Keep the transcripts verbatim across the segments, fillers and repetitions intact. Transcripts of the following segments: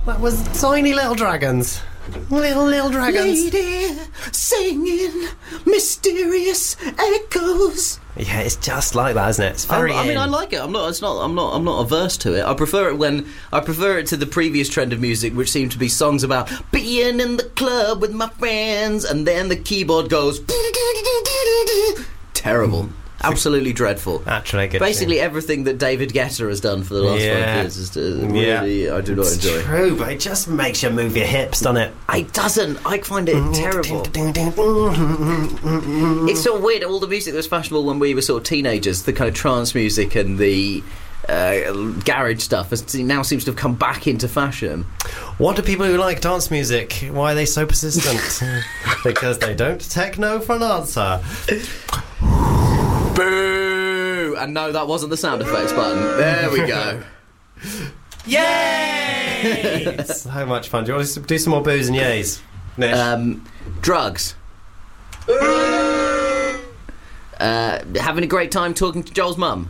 That was Tiny Little Dragons. Little, little dragons. Lady singing mysterious echoes. Yeah, it's just like that, isn't it? It's very. I, I mean, in. I like it. I'm not. It's not. I'm not. I'm not averse to it. I prefer it when. I prefer it to the previous trend of music, which seemed to be songs about being in the club with my friends, and then the keyboard goes. Terrible. Absolutely dreadful. Actually, good. Basically, tune. everything that David Guetta has done for the last Yeah. five years is uh, really. Yeah. I do not it's enjoy. True, but it just makes you move your hips, doesn't it? It doesn't. I find it terrible. It's so weird. All the music that was fashionable when we were sort of teenagers, the kind of trance music and the uh, garage stuff, has, now seems to have come back into fashion. What do people who like dance music? Why are they so persistent? Because they don't techno for an answer. Boo! And no, that wasn't the sound effects button. There we go. Yay! So much fun. Do you want to do some more boos and yays? Nish? Um, drugs. uh, having a great time talking to Joel's mum.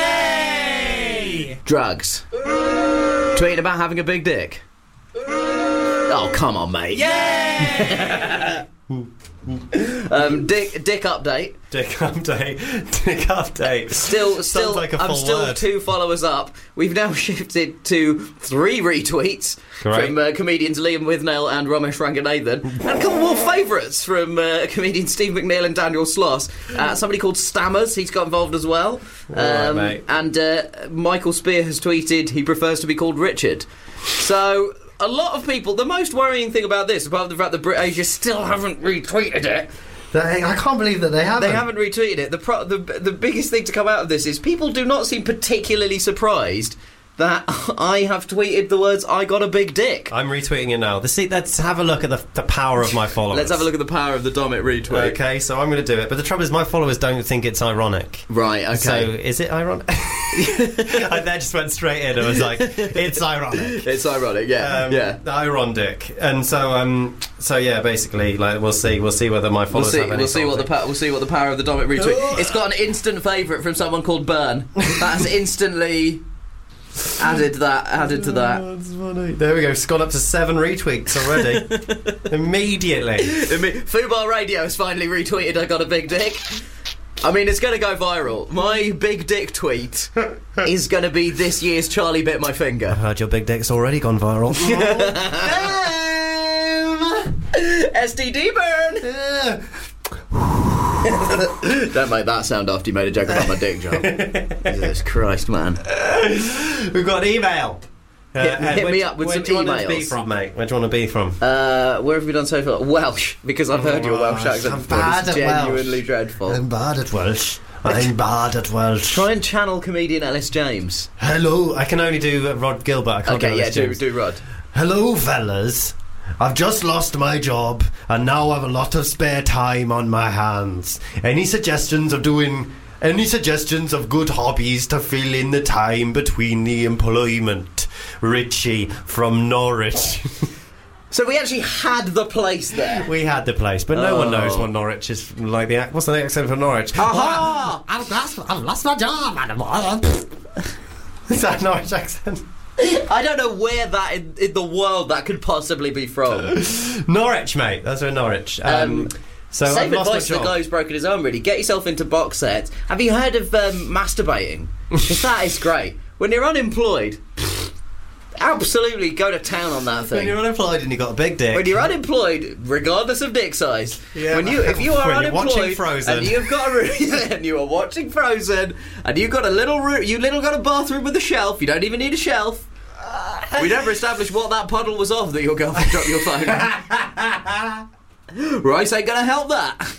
Yay! Drugs. Tweeting about having a big dick. Oh, come on, mate. Yay! um, dick, dick update. Dick update. Dick update. Still, still, like a I'm full still word. two followers up. We've now shifted to three retweets Great. from uh, comedians Liam Withnell and Ramesh Ranganathan, and a couple more favourites from uh, comedians Steve McNeil and Daniel Sloss. Uh, somebody called Stammers, he's got involved as well. All right, mate. And uh, Michael Spear has tweeted he prefers to be called Richard. So a lot of people. The most worrying thing about this, apart from the fact that BritAsia still haven't retweeted it. They, I can't believe that they haven't. They haven't retweeted it. The, pro- the the biggest thing to come out of this is people do not seem particularly surprised that I have tweeted the words "I got a big dick." I'm retweeting it now. The, see, let's have a look at the, the power of my followers. Let's have a look at the power of the Domit retweet. Okay, so I'm going to do it. But the trouble is my followers don't think it's ironic. Right, okay. So, is it ironic? I then just went straight in and was like, it's ironic. It's ironic, yeah. Um, yeah. Ironic. And so, um, so yeah, basically, like, we'll see. We'll see whether my We'll followers see. have any We'll see what the thoughts. pa- we'll see what the power of the Domit retweet. It's got an instant favourite from someone called Burn. That's instantly added that. Added to that. Oh, that's funny. There we go. It's gone up to seven retweets already. Immediately. I mean, Fubar Radio has finally retweeted I got a big dick. I mean, it's going to go viral. My big dick tweet is going to be this year's Charlie Bit My Finger. I heard your big dick's already gone viral. S T D burn! Don't make that sound after you made a joke about my dick, John. Jesus Christ, man. We've got an email. Uh, Hit- Ed, hit where me do- up with where some do you want it to be emails. from, mate? Where do you want to be from? Uh, where have we done so far? Welsh, because I've heard your Welsh Oh, accent I'm before. bad It's at Welsh. genuinely dreadful. I'm bad at Welsh. I'm bad at Welsh. Try and channel comedian Ellis James. Hello. I can only do uh, Rod Gilbert. I can't Okay, do yeah, Ellis do, James. do Rod. Hello, fellas. I've just lost my job and now I've a lot of spare time on my hands. Any suggestions of doing... Any suggestions of good hobbies to fill in the time between the employment? Richie from Norwich. So we actually had the place there. We had the place, but no one Oh. knows what Norwich is like. The ac- what's the accent for Norwich? Aha! I've lost, I've lost my job. Is that Norwich accent? I don't know where that in, in the world that could possibly be from. Norwich, mate. That's where Norwich. Um, Um, so I've Same lost my advice to the job. guy who's broken his arm, really. Get yourself into box sets. Have you heard of um, masturbating? 'Cause that is great. When you're unemployed, absolutely go to town on that When thing. you're unemployed and you got a big dick. When you're unemployed, regardless of dick size, Yeah. when you if you are When you're watching unemployed Frozen. and you've got a room, and you are watching Frozen, and you've got a little room, you little got a bathroom with a shelf. You don't even need a shelf. We never established what that puddle was of that your girlfriend dropped your phone on. Rice ain't gonna help that.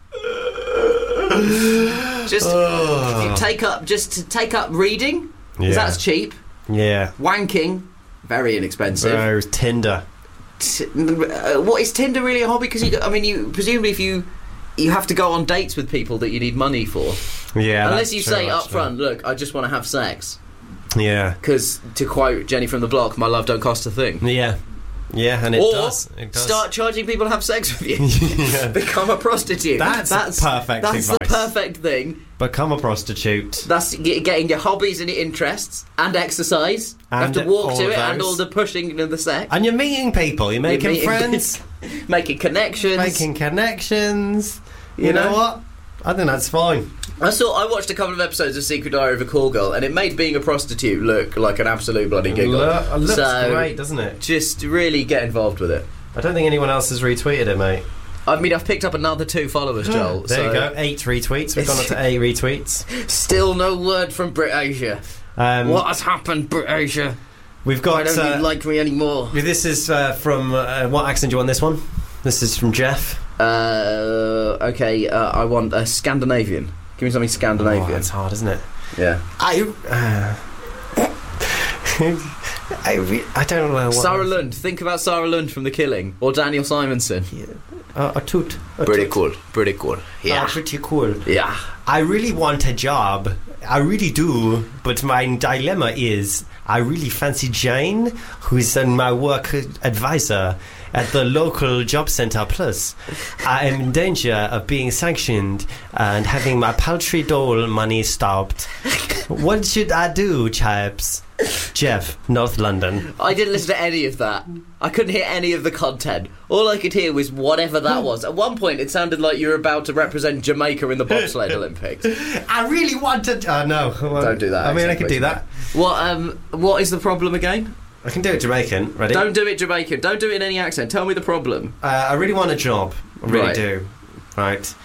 Just Oh. if you take up just to take up reading, Yeah. because that's cheap. Yeah. Wanking, very inexpensive. So Tinder. T- uh, what is Tinder really a hobby? Because you, I mean, you presumably if you you have to go on dates with people that you need money for, Yeah. unless that's you true, say up actually. front, look, I just want to have sex. Yeah. Because to quote Jenny from the Block, my love don't cost a thing. Yeah. Yeah, and it or does. It does. start charging people to have sex with you. Yeah. Become a prostitute. That's perfect That's advice. the perfect thing. become a prostitute. That's g- getting your hobbies and your interests and exercise. And you have to walk all to of it and those. all the pushing and the sex. And you're meeting people. You're making meeting- friends, Making connections. making connections. You, You know? know? what? I think that's fine. I saw. I watched a couple of episodes of Secret Diary of a Call Girl, and it made being a prostitute look like an absolute bloody giggle. Lo- it looks so great, doesn't it? just really get involved with it. I don't think anyone else has retweeted it, mate. I mean, I've picked up another two followers, Joel. There so you go. Eight retweets. We've gone up to eight retweets. Still no word from Britasia. Um, What has happened, Britasia? We've Why got. don't Uh, you like me anymore? this is uh, from. Uh, what accent do you want this one? This is from Jeff. Uh, okay, uh, I want a Scandinavian. Give me something Oh, Scandinavian. that's hard, isn't it? yeah. I. Uh, I, re- I don't know what. Sarah Lund. Think about Sarah Lund from The Killing, or Daniel Simonson. Uh, a toot. A Pretty toot. cool. Pretty cool. Yeah. Ah, pretty cool. Yeah. I really want a job. I really do. But my dilemma is I really fancy Jane, who's uh, my work advisor at the local job centre. Plus, I am in danger of being sanctioned and having my paltry dole money stopped. What should I do, chaps? Jeff, North London. I didn't listen to any of that. I couldn't hear any of the content. All I could hear was whatever that was. At one point, it sounded like you were about to represent Jamaica in the bobsled Olympics. I really want to. Oh no! Don't do that I mean, I accent, could do please. that. What um? What is the problem again? I can do it Jamaican. Ready? Don't do it Jamaican. Don't do it in any accent. Tell me the problem. Uh, I really want a job. I really Right. do. Right.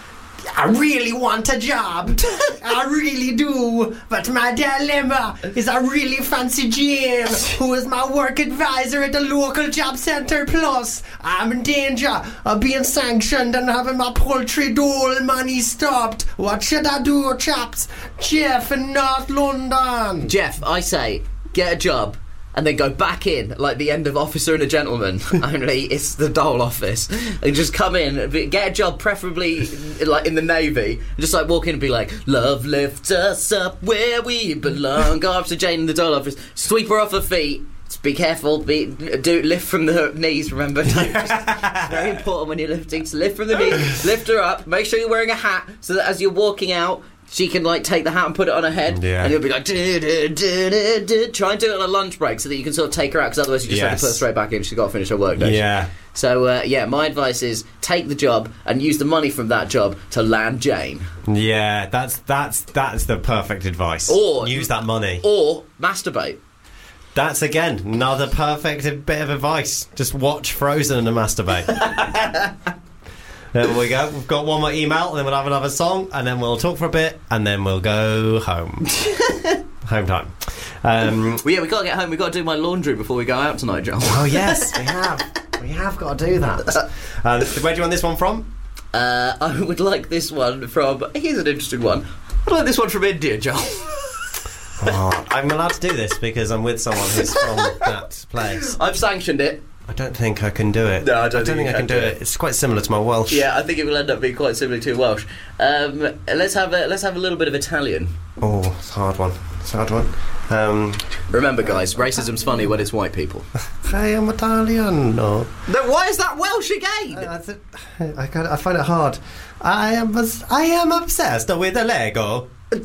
I really want a job. I really do. But my dilemma is I really fancy Jane, who is my work advisor at the local job centre. Plus, I'm in danger of being sanctioned and having my poultry dole money stopped. What should I do, chaps? Jeff in North London. Jeff, I say, get a job. And then go back in, like the end of Officer and a Gentleman. Only it's the Dole office. And just come in, be- get a job, preferably like in the Navy. And just like walk in and be like, "Love lifts us up where we belong." Go up to Jane in the Dole office, sweep her off her feet. Just be careful. Be do lift from the knees. Remember, Don't just, it's very important when you're lifting. So lift from the knees, lift her up. Make sure you're wearing a hat so that as you're walking out, she can like take the hat and put it on her head, Yeah. and you'll be like, "Du, du, du, du, du." Try and do it on a lunch break so that you can sort of take her out, because otherwise you just have Yes. to put her straight back in. She's got to finish her work day. Yeah. So uh, yeah, my advice is take the job and use the money from that job to land Jane, Yeah, that's that's that's the perfect advice. Or- use that money. or masturbate. That's again another perfect bit of advice. Just watch Frozen and masturbate. There we go. We've got one more email, and then we'll have another song, and then we'll talk for a bit, and then we'll go home. Home time. Um, Well, yeah, we got to get home. We got to do my laundry before we go out tonight, John. oh yes, we have. We have got to do that. Um, where do you want this one from? Uh, I would like this one from. Here's an interesting one. I'd like this one from India, John. Oh, I'm allowed to do this because I'm with someone who's from that place. I've sanctioned it. I don't think I can do it. No, I don't think think you I can can do do it. It's quite similar to my Welsh. Yeah, I think it will end up being quite similar to Welsh. Um, let's have a let's have a little bit of Italian. Oh, it's a hard one. It's a hard one. Um, Remember, guys, racism's funny when it's white people. I am Italian. No. No, why is that Welsh again? That's it. I, got, I find it hard. I am I am obsessed with a Lego.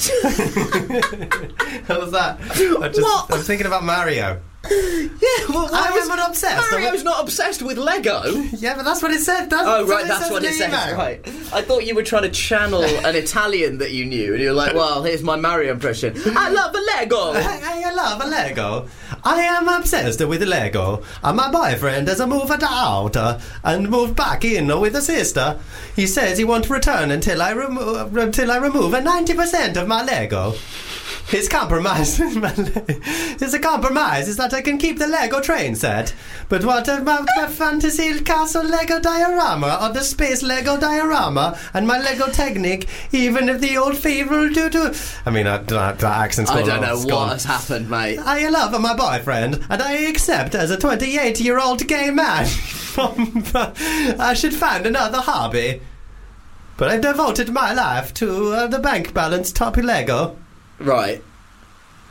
How was that? I just, What? I'm thinking about Mario. Yeah, well, why I was- am an obsessed. Mario's not obsessed with Lego. Yeah, but that's what it said. That's, Oh, right, that's that's what it says. says. Right. I thought you were trying to channel an Italian that you knew, and you were like, well, here's my Mario impression. I love a Lego. I, I love a Lego. I am obsessed with a Lego. And my boyfriend has moved out uh, and moved back in with a sister. He says he won't return until I remove until I remove ninety percent of my Lego. His compromise, his a compromise is that I can keep the Lego train set. But what about my fantasy castle Lego diorama or the space Lego diorama and my Lego Technic? Even if the old favorite do do. I mean, that, that, that accent's I gone don't off, know it's what gone. has happened, mate. I love my boyfriend, and I accept as a twenty-eight-year-old gay man. I should find another hobby. But I've devoted my life to uh, the bank balance top Lego. Right.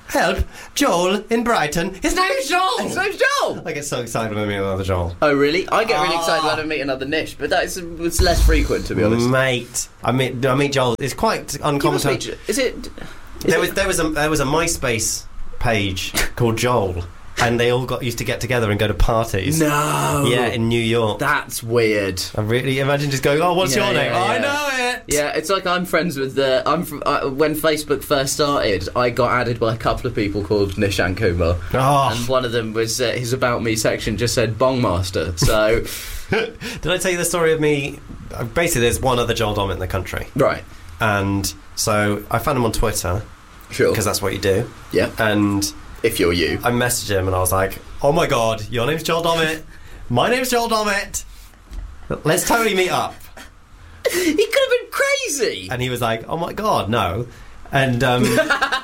help, Joel in Brighton. His name's Joel! His name's Joel! I get so excited when I meet another Joel. Oh, really? I get really Ah. excited when I meet another Nish, but that's it's less frequent, to be honest. Mate, I meet, I meet Joel. It's quite You uncommon must to... meet Jo- Is it... Is There it- was, there, was a, there was a MySpace page called Joel, and they all got used to get together and go to parties. No! Yeah, in New York. That's weird. I really imagine just going, oh, what's Yeah, your name? yeah, I yeah. know it! Yeah, it's like I'm friends with the. I'm from, uh, when Facebook first started, I got added by a couple of people called Nishan Kumar, Oh. and one of them was uh, his about me section just said Bong Master. So Did I tell you the story of me? uh, Basically, there's one other Joel Dommett in the country. right, And so I found him on Twitter, sure, because that's what you do. yeah. And If you're you, I messaged him and I was like, oh my god, your name's Joel Dommett. My name's Joel Dommett. Let's totally meet up. he could have been crazy. And he was like, oh my god, no. And um, and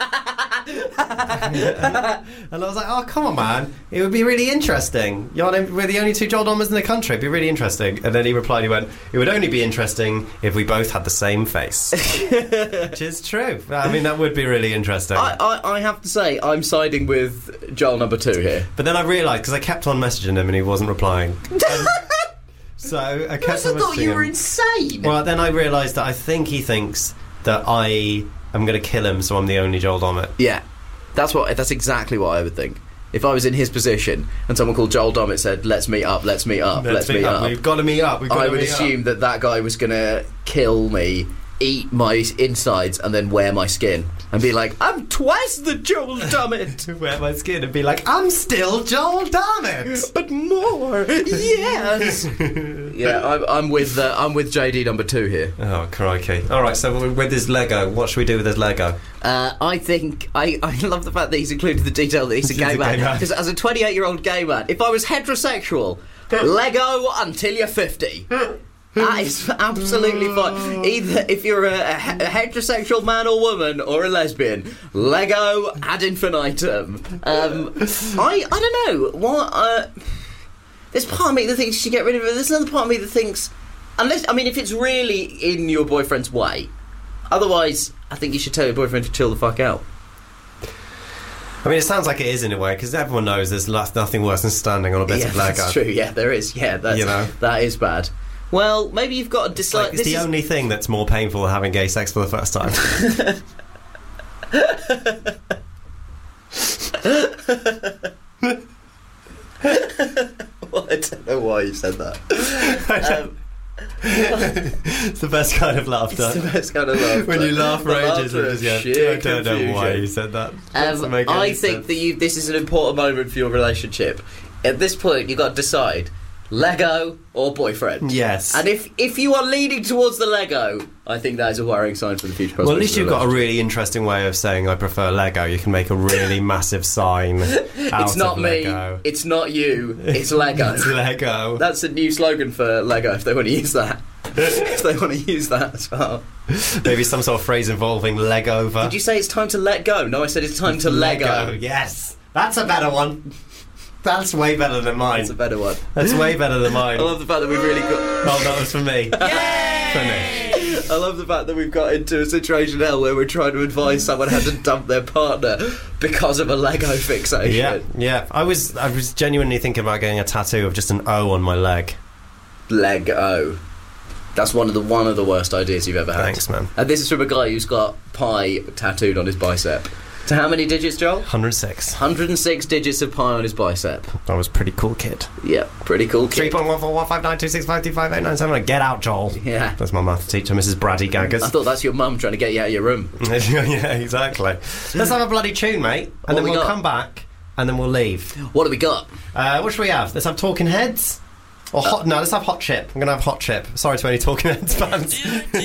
I was like, oh, come on, man. It would be really interesting. Your name, we're the only two Joel Dommets in the country. It'd be really interesting. And then he replied, he went, it would only be interesting if we both had the same face. Which is true. I mean, that would be really interesting. I, I, I have to say, I'm siding with Joel number two here. But then I realised, because I kept on messaging him and he wasn't replying. And so I kept on I thought messaging you were him. insane. Well, then I realised that I think he thinks that I am going to kill him, so I'm the only Joel Dommett. Yeah, that's what. That's exactly what I would think. If I was in his position and someone called Joel Dommett said, "Let's meet up, let's meet up, let's, meet up," We've got to meet up. We've got I to would meet assume up. that that guy was going to kill me, eat my insides, and then wear my skin and be like, "I'm twice the Joel Dommett, to wear my skin and be like, I'm still Joel Dommett. but more." Yes. Yeah, I'm, I'm with uh, I'm with J D number two here. Oh, crikey. All right, so with his Lego, what should we do with his Lego? Uh, I think I, I love the fact that he's included the detail that he's a He's gay a man. gay man. Because as a twenty-eight-year-old gay man, if I was heterosexual, Lego until you're fifty. That is absolutely fine. Either if you're a, a, he- a heterosexual man or woman or a lesbian, Lego ad infinitum. Um, I I don't know what. Uh, there's part of me that thinks you should get rid of it. There's another part of me that thinks, unless I mean, if it's really in your boyfriend's way. Otherwise, I think you should tell your boyfriend to chill the fuck out. I mean, it sounds like it is in a way, because everyone knows there's lo- nothing worse than standing on a bit Yeah, of Lego. that's true. Yeah, there is. Yeah, that's, You know? that is bad. Well, maybe you've got to decide. Like, it's this the is, only thing that's more painful than having gay sex for the first time. Well, I don't know why you said that. Um, It's the best kind of laughter. it's the best kind of laughter. When you laugh for The ages and laughter just of go, sheer I don't know why confusion. you said that. Doesn't Um, make any I think sense. that you, this is an important moment for your relationship. At this point, you've got to decide Lego or boyfriend. Yes. And if if you are leaning towards the Lego, I think that is a worrying sign for the future prospects. Well, at least of the you've got a relationship. really interesting way of saying I prefer Lego. You can make a really massive sign out It's not of me. Lego. It's not you. It's Lego. It's Lego. That's a new slogan for Lego if they want to use that. If they want to use that as well. Maybe some sort of phrase involving leg over. Did you say it's time to let go? No, I said it's time to Lego. Yes. That's a better one. That's way better than mine. That's a better one. That's way better than mine. I love the fact that we've really got. Oh, that was for me. Finish. I love the fact that we've got into a situation now where we're trying to advise someone how to dump their partner because of a Lego fixation. Yeah, yeah. I was, I was genuinely thinking about getting a tattoo of just an O on my leg. Lego. That's one of the one of the worst ideas you've ever had. Thanks, man. And this is from a guy who's got pi tattooed on his bicep. So how many digits, Joel? one hundred six. one hundred six digits of pi on his bicep. I was a pretty cool kid. Yeah, pretty cool three kid. point one four one five nine two six five two five eight nine seven. Get out, Joel. Yeah. That's my math teacher, Missus Brady Gaggers. I thought that's your mum trying to get you out of your room. Yeah, exactly. Let's have a bloody tune, mate, and What then we we'll got? come back, and then we'll leave. What do we got? Uh, what should we have? Let's have Talking Heads? Or hot? No, let's have Hot Chip. I'm going to have Hot Chip. Sorry to any Talking Heads fans.